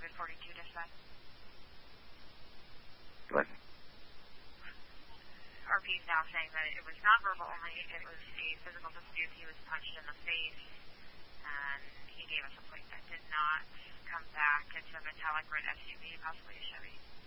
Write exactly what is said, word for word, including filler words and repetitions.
David forty-two dispatch. What? R P is now saying that it was nonverbal only, it was a physical dispute, he was punched in the face, and he gave us a plate that did not come back. It's a metallic red S U V, possibly a Chevy.